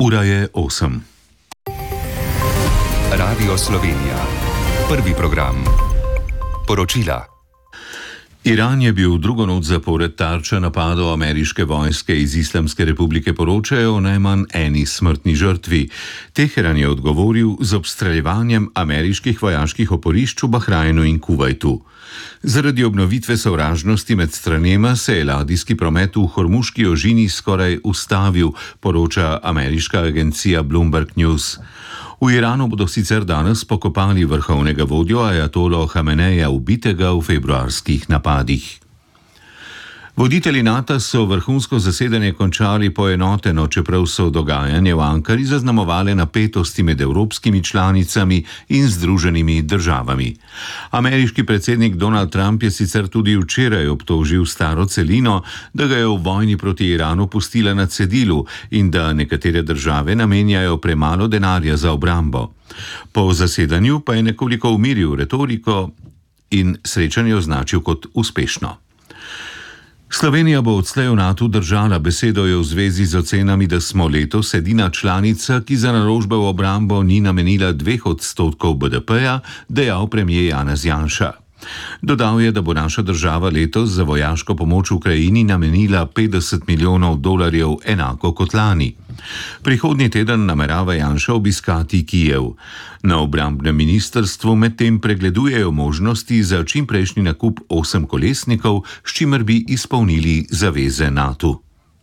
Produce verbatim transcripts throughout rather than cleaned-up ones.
Ura je osem. Radio Slovenija. Prvi program. Poročila. Iran je bil drugo noč zapored tarča napadov ameriške vojske. Iz Islamske republike poročajo o najmanj eni smrtni žrtvi. Teheran je odgovoril z obstreljevanjem ameriških vojaških oporišč v Bahrajnu in Kuvajtu. Zaradi obnovitve sovražnosti med stranema se je ladijski promet v Hormuški ožini skoraj ustavil, poroča ameriška agencija Bloomberg News. V Iranu bodo sicer danes pokopali vrhovnega vodjo ajatolo Hameneja, ubitega v februarskih napadih. Voditelji NATO so vrhunsko zasedanje končali poenoteno, čeprav so dogajanje v Ankari zaznamovale napetosti med evropskimi članicami in združenimi državami. Ameriški predsednik Donald Trump je sicer tudi včeraj obtožil staro celino, da ga je v vojni proti Iranu pustila na cedilu in da nekatere države namenjajo premalo denarja za obrambo. Po zasedanju pa je nekoliko umiril retoriko in srečanje označil kot uspešno. Slovenija bo odslej v NATO držala. Besedo je v zvezi z ocenami, da smo letos edina članica, ki za naložbe v obrambo ni namenila dveh odstotkov B D P-ja, dejal premier Janez Janša. Dodal je, da bo naša država letos za vojaško pomoč Ukrajini namenila petdeset milijonov dolarjev, enako kot lani. Prihodnji teden namerava Janša obiskati Kijev. Na obrambnem ministrstvu medtem pregledujejo možnosti za čimprejšnji nakup osemkolesnikov, s čimer bi izpolnili zaveze NATO.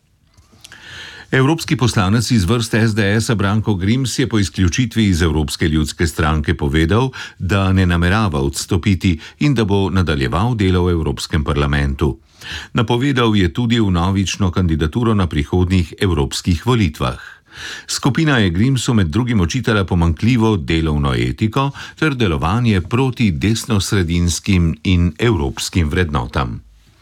Evropski poslanec iz vrst S D S-a Branko Grims je po izključitvi iz Evropske ljudske stranke povedal, da ne namerava odstopiti in da bo nadaljeval delo v Evropskem parlamentu. Napovedal je tudi vnovično kandidaturo na prihodnjih evropskih volitvah. Skupina je Grimsu med drugim očitala pomanjkljivo delovno etiko ter delovanje proti desnosredinskim in evropskim vrednotam.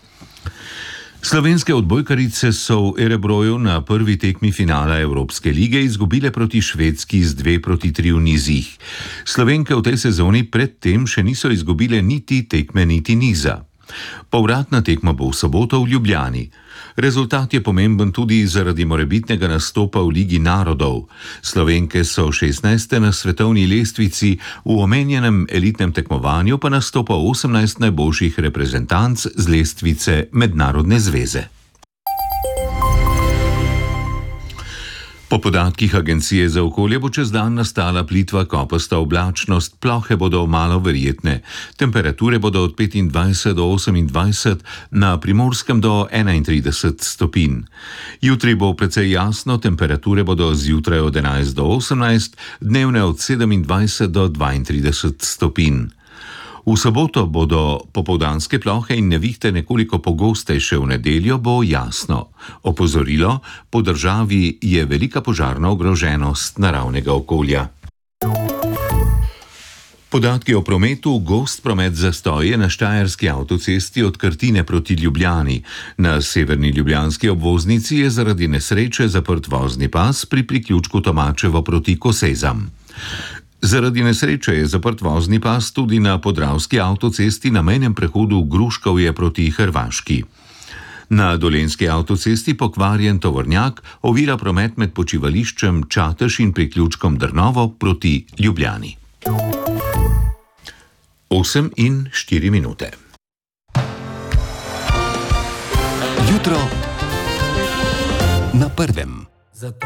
Slovenske odbojkarice so v Erebroju na prvi tekmi finala Evropske lige izgubile proti Švedski z dve proti tri v nizih. Slovenke v tej sezoni predtem še niso izgubile niti tekme, niti niza. Povratna tekma bo v soboto v Ljubljani. Rezultat je pomemben tudi zaradi morebitnega nastopa v Ligi narodov. Slovenke so šestnajste na svetovni lestvici, v omenjenem elitnem tekmovanju pa nastopa osemnajst najboljših reprezentanc z lestvice Mednarodne zveze. Po podatkih Agencije za okolje bo čez dan nastala plitva kopasta oblačnost, plohe bodo malo verjetne. Temperature bodo od petindvajset do osemindvajset, na Primorskem do enaintrideset stopinj. Jutri bo precej jasno, temperature bodo zjutraj od enajst do osemnajst, dnevne od sedemindvajset do dvaintrideset stopinj. V soboto bodo popoldanske plohe in nevihte nekoliko pogostejše, v nedeljo bo jasno. Opozorilo, po državi je velika požarna ogroženost naravnega okolja. Podatki o prometu: gost promet zastoje na štajerski avtocesti od Krtine proti Ljubljani. Na severni ljubljanski obvoznici je zaradi nesreče zaprt vozni pas pri priključku Tomačevo proti Kosezam. Zaradi nesreče je zaprt vozni pas tudi na podravski avtocesti na mejnem prehodu Gruškovje proti Hrvaški. Na dolenjski avtocesti pokvarjen tovornjak ovira promet med počivališčem Čatež in priključkom Drnovo proti Ljubljani. osem in štiri minute. Jutro na prvem.